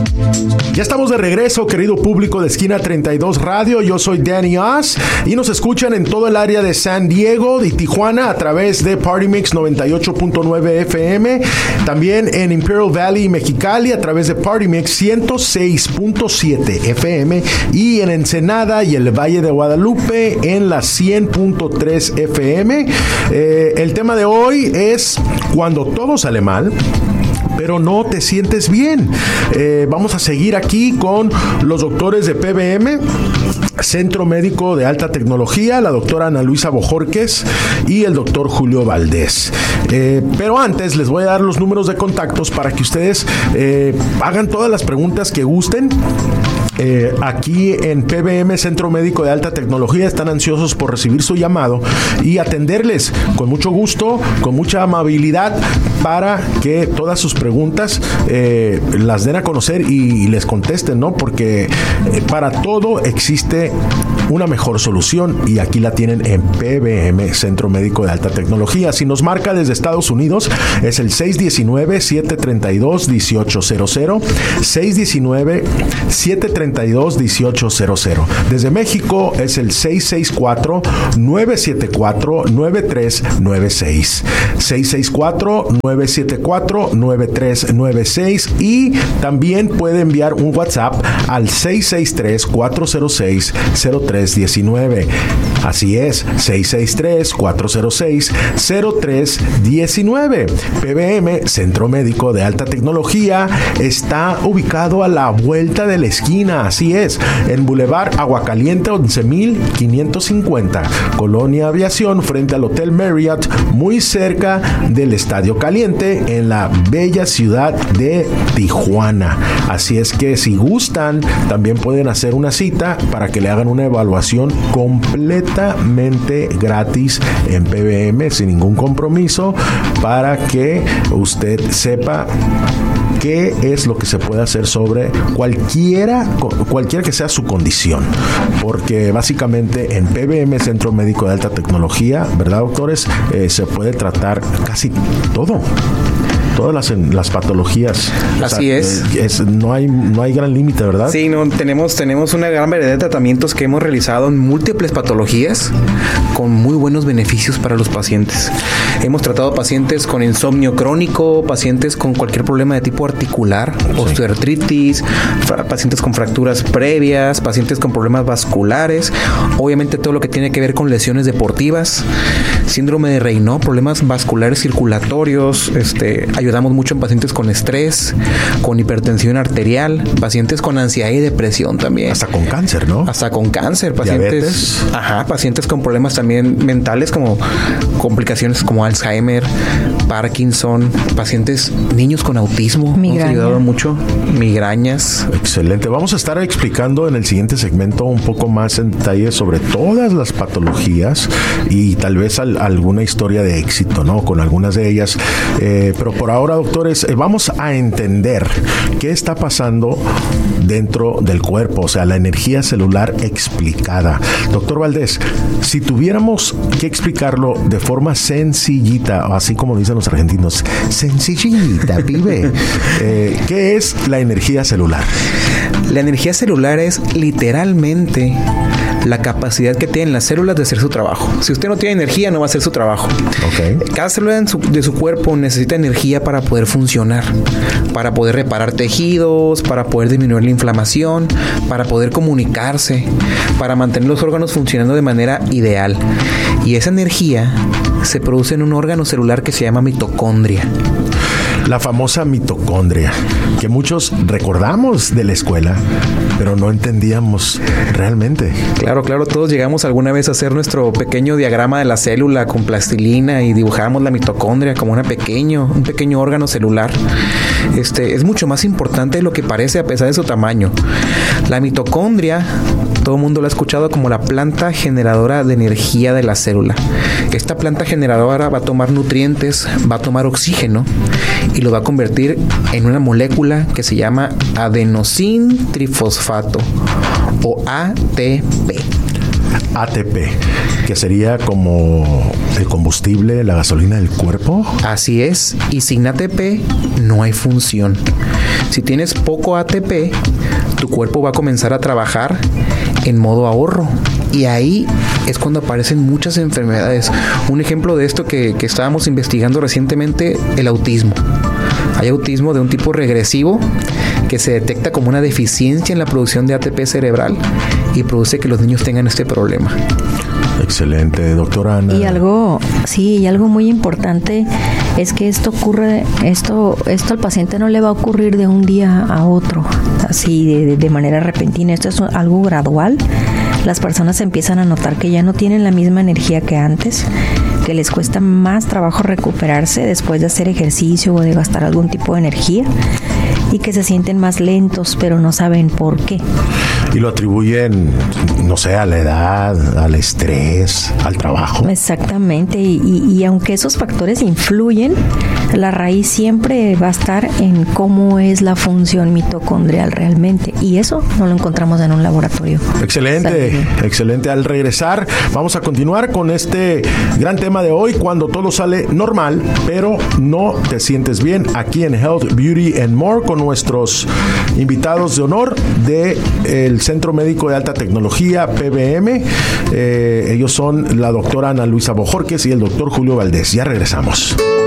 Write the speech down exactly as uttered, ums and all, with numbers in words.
Ya estamos de regreso, querido público de Esquina treinta y dos Radio. Yo soy Danny Oz y nos escuchan en todo el área de San Diego y Tijuana a través de Party Mix noventa y ocho punto nueve F M. También en Imperial Valley y Mexicali a través de Party Mix ciento seis punto siete F M. Y en Ensenada y el Valle de Guadalupe en la cien punto tres F M. Eh, el tema de hoy es cuando todo sale mal, pero no te sientes bien. Eh, vamos a seguir aquí con los doctores de P B M, Centro Médico de Alta Tecnología, la doctora Ana Luisa Bojorquez y el doctor Julio Valdés. Eh, pero antes les voy a dar los números de contactos para que ustedes eh, hagan todas las preguntas que gusten. Eh, aquí en P B M, Centro Médico de Alta Tecnología, están ansiosos por recibir su llamado y atenderles con mucho gusto, con mucha amabilidad, para que todas sus preguntas eh, las den a conocer y, y les contesten, ¿no? Porque eh, para todo existe una mejor solución y aquí la tienen en P B M, Centro Médico de Alta Tecnología. Si nos marca desde Estados Unidos, es el seis uno nueve, siete tres dos, uno ocho cero cero, seis uno nueve, siete tres dos, uno ocho cero cero. Desde México es el seis seis cuatro, nueve siete cuatro, nueve tres nueve seis, seis seis cuatro, nueve siete cuatro, nueve tres nueve seis, y también puede enviar un WhatsApp al seis seis tres, cuatro cero seis, cero tres uno nueve. Así es, seis seis tres, cuatro cero seis, cero tres uno nueve. P B M, Centro Médico de Alta Tecnología, está ubicado a la vuelta de la esquina. Así es, en Boulevard Aguacaliente once mil quinientos cincuenta, Colonia Aviación, frente al Hotel Marriott, muy cerca del Estadio Caliente, en la bella ciudad de Tijuana. Así es que si gustan, también pueden hacer una cita para que le hagan una evaluación completamente gratis en P B M, sin ningún compromiso, para que usted sepa qué es lo que se puede hacer sobre cualquiera, cualquiera que sea su condición. Porque básicamente en P B M, Centro Médico de Alta Tecnología, ¿verdad, doctores? Eh, se puede tratar casi todo. Todas las, las patologías. Así o sea, es. es. No hay, no hay gran límite, ¿verdad? Sí, no, tenemos, tenemos una gran variedad de tratamientos que hemos realizado en múltiples patologías con muy buenos beneficios para los pacientes. Hemos tratado pacientes con insomnio crónico, pacientes con cualquier problema de tipo articular, sí, osteoartritis, pacientes con fracturas previas, pacientes con problemas vasculares, obviamente todo lo que tiene que ver con lesiones deportivas, síndrome de Raynaud, problemas vasculares circulatorios, este, ayudamos mucho en pacientes con estrés, con hipertensión arterial, pacientes con ansiedad y depresión también. Hasta con cáncer, ¿no? Hasta con cáncer, pacientes. Diabetes. Ajá, pacientes con problemas también mentales como complicaciones como Alzheimer, Parkinson, pacientes, niños con autismo. Migraña. Hemos ayudado mucho, migrañas. Excelente. Vamos a estar explicando en el siguiente segmento un poco más en detalle sobre todas las patologías y tal vez al, alguna historia de éxito, ¿no? Con algunas de ellas. Eh, pero por ahora, doctores, eh, vamos a entender qué está pasando dentro del cuerpo, o sea, la energía celular explicada. Doctor Valdés, si tuviéramos que explicarlo de forma sencillita, o así como dicen los argentinos, sencillita, pibe, eh, ¿qué es la energía celular? La energía celular es literalmente la capacidad que tienen las células de hacer su trabajo. Si usted no tiene energía, no va a hacer su trabajo. Okay. Cada célula en su, de su cuerpo necesita energía para poder funcionar, para poder reparar tejidos, para poder disminuir la inflamación, para poder comunicarse, para mantener los órganos funcionando de manera ideal. Y esa energía se produce en un órgano celular que se llama mitocondria. La famosa mitocondria, que muchos recordamos de la escuela, pero no entendíamos realmente. Claro, claro, todos llegamos alguna vez a hacer nuestro pequeño diagrama de la célula con plastilina y dibujábamos la mitocondria como una pequeño, un pequeño órgano celular. Este, es mucho más importante de lo que parece a pesar de su tamaño. La mitocondria, todo el mundo lo ha escuchado como la planta generadora de energía de la célula. Esta planta generadora va a tomar nutrientes, va a tomar oxígeno y lo va a convertir en una molécula que se llama adenosín trifosfato o A T P. A T P, que sería como el combustible, la gasolina del cuerpo. Así es, y sin A T P no hay función. Si tienes poco A T P, tu cuerpo va a comenzar a trabajar en modo ahorro. Y ahí es cuando aparecen muchas enfermedades. Un ejemplo de esto que, que estábamos investigando recientemente, el autismo. Hay autismo de un tipo regresivo que se detecta como una deficiencia en la producción de A T P cerebral y produce que los niños tengan este problema. Excelente, doctora Ana. Y algo, sí, y algo muy importante es que esto ocurre, esto, esto al paciente no le va a ocurrir de un día a otro, así de, de manera repentina. Esto es algo gradual. Las personas empiezan a notar que ya no tienen la misma energía que antes, que les cuesta más trabajo recuperarse después de hacer ejercicio o de gastar algún tipo de energía, y que se sienten más lentos, pero no saben por qué. Y lo atribuyen, no sé, a la edad, al estrés, al trabajo. Exactamente, y, y, y aunque esos factores influyen, la raíz siempre va a estar en cómo es la función mitocondrial realmente, y eso no lo encontramos en un laboratorio. Excelente, excelente. Al regresar vamos a continuar con este gran tema de hoy, cuando todo sale normal, pero no te sientes bien, aquí en Health, Beauty and More, con nuestros invitados de honor de el Centro Médico de Alta Tecnología, P B M. Eh, ellos son la doctora Ana Luisa Bojorquez y el doctor Julio Valdés. Ya regresamos.